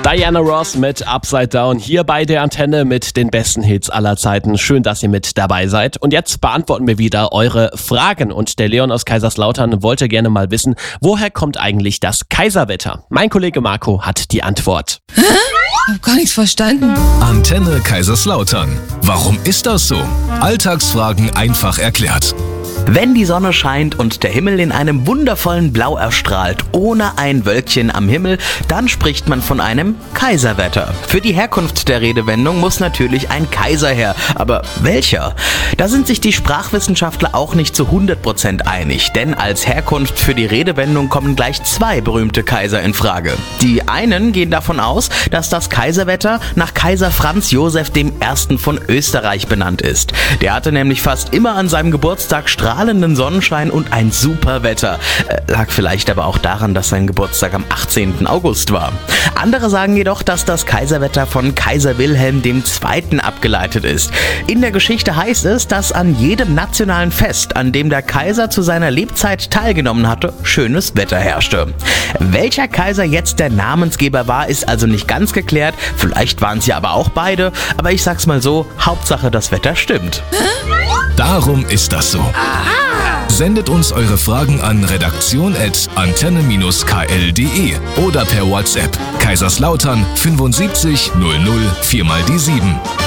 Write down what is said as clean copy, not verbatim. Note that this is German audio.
Diana Ross mit Upside Down hier bei der Antenne mit den besten Hits aller Zeiten. Schön, dass ihr mit dabei seid. Und jetzt beantworten wir wieder eure Fragen. Und der Leon aus Kaiserslautern wollte gerne mal wissen, woher kommt eigentlich das Kaiserwetter? Mein Kollege Marco hat die Antwort. Ich hab gar nichts verstanden. Antenne Kaiserslautern. Warum ist das so? Alltagsfragen einfach erklärt. Wenn die Sonne scheint und der Himmel in einem wundervollen Blau erstrahlt, ohne ein Wölkchen am Himmel, dann spricht man von einem Kaiserwetter. Für die Herkunft der Redewendung muss natürlich ein Kaiser her. Aber welcher? Da sind sich die Sprachwissenschaftler auch nicht zu 100% einig, denn als Herkunft für die Redewendung kommen gleich zwei berühmte Kaiser in Frage. Die einen gehen davon aus, dass das Kaiserwetter nach Kaiser Franz Josef I. von Österreich benannt ist. Der hatte nämlich fast immer an seinem Geburtstag strahlenden Sonnenschein und ein super Wetter. Lag vielleicht aber auch daran, dass sein Geburtstag am 18. August war. Andere sagen jedoch, dass das Kaiserwetter von Kaiser Wilhelm II. Abgeleitet ist. In der Geschichte heißt es, dass an jedem nationalen Fest, an dem der Kaiser zu seiner Lebzeit teilgenommen hatte, schönes Wetter herrschte. Welcher Kaiser jetzt der Namensgeber war, ist also nicht ganz geklärt. Vielleicht waren es ja aber auch beide. Aber ich sag's mal so, Hauptsache das Wetter stimmt. Darum ist das so. Sendet uns eure Fragen an redaktion@antenne-kl.de oder per WhatsApp Kaiserslautern 75 00 4 mal die 7.